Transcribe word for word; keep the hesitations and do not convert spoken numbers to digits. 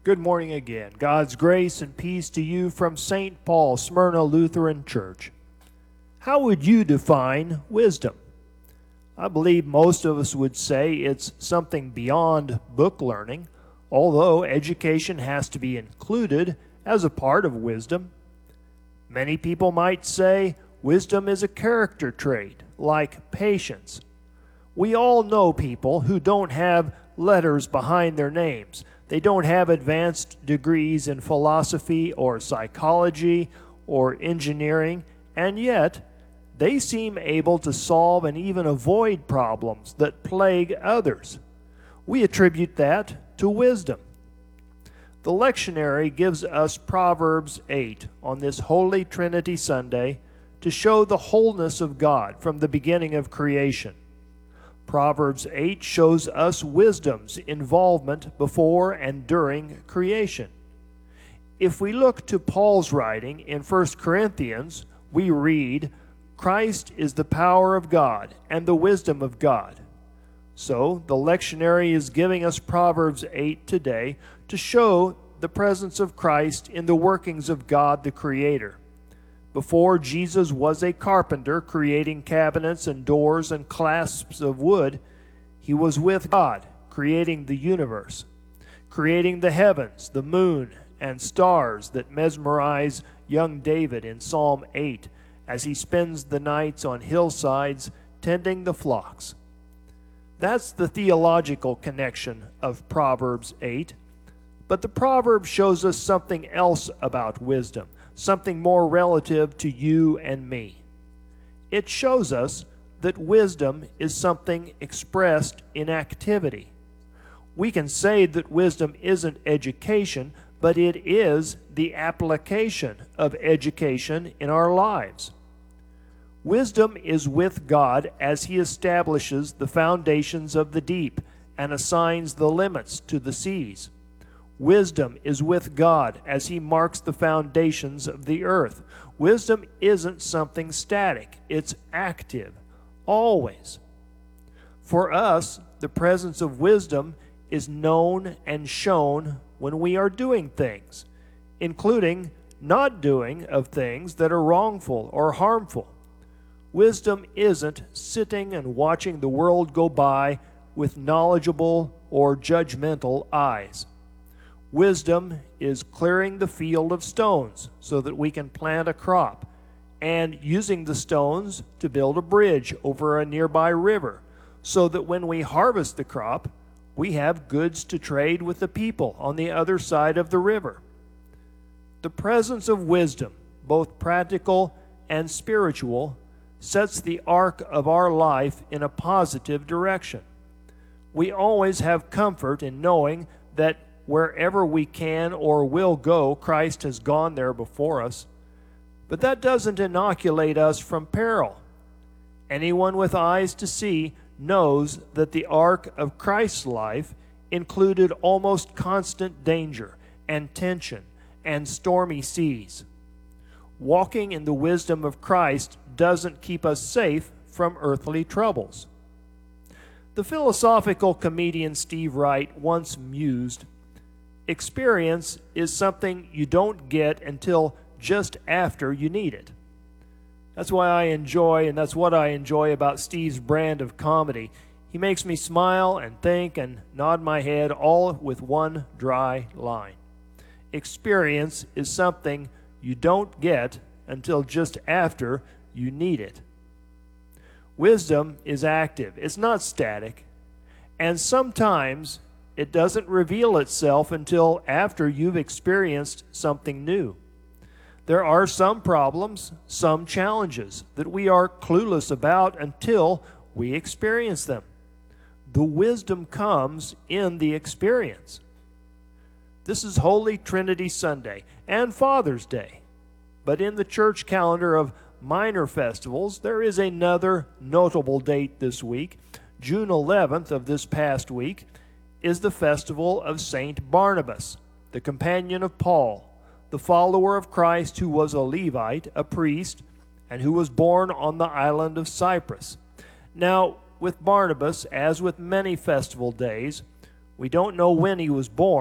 Good morning again. God's grace and peace to you from Saint Paul, Smyrna Lutheran Church. How would you define wisdom? I believe most of us would say it's something beyond book learning, although education has to be included as a part of wisdom. Many people might say wisdom is a character trait, like patience. We all know people who don't have letters behind their names. They don't have advanced degrees in philosophy or psychology or engineering, and yet they seem able to solve and even avoid problems that plague others. We attribute that to wisdom. The lectionary gives us Proverbs eight on this Holy Trinity Sunday to show the wholeness of God from the beginning of creation. Proverbs eight shows us wisdom's involvement before and during creation. If we look to Paul's writing in First Corinthians, we read, "Christ is the power of God and the wisdom of God." So the lectionary is giving us Proverbs eight today to show the presence of Christ in the workings of God the Creator. Before, Jesus was a carpenter creating cabinets and doors and clasps of wood. He was with God creating the universe, creating the heavens, the moon, and stars that mesmerize young David in Psalm eight as he spends the nights on hillsides tending the flocks. That's the theological connection of Proverbs eight. But the proverb shows us something else about wisdom, something more relative to you and me. It shows us that wisdom is something expressed in activity. We can say that wisdom isn't education, but it is the application of education in our lives. Wisdom is with God as He establishes the foundations of the deep and assigns the limits to the seas. Wisdom is with God as He marks the foundations of the earth. Wisdom isn't something static. It's active, always. For us, the presence of wisdom is known and shown when we are doing things, including not doing of things that are wrongful or harmful. Wisdom isn't sitting and watching the world go by with knowledgeable or judgmental eyes. Wisdom is clearing the field of stones so that we can plant a crop, and using the stones to build a bridge over a nearby river so that when we harvest the crop, we have goods to trade with the people on the other side of the river. The presence of wisdom, both practical and spiritual, sets the arc of our life in a positive direction. We always have comfort in knowing that wherever we can or will go, Christ has gone there before us. But that doesn't inoculate us from peril. Anyone with eyes to see knows that the arc of Christ's life included almost constant danger and tension and stormy seas. Walking in the wisdom of Christ doesn't keep us safe from earthly troubles. The philosophical comedian Steve Wright once mused, "Experience is something you don't get until just after you need it." That's why I enjoy, and that's what I enjoy about Steve's brand of comedy. He makes me smile and think and nod my head all with one dry line. Experience is something you don't get until just after you need it. Wisdom is active. It's not static. And sometimes it doesn't reveal itself until after you've experienced something new. There are some problems, some challenges that we are clueless about until we experience them. The wisdom comes in the experience. This is Holy Trinity Sunday and Father's Day. But in the church calendar of minor festivals, there is another notable date this week. June eleventh of this past week is the festival of Saint Barnabas, the companion of Paul, the follower of Christ who was a Levite, a priest, and who was born on the island of Cyprus. Now, with Barnabas, as with many festival days, we don't know when he was born.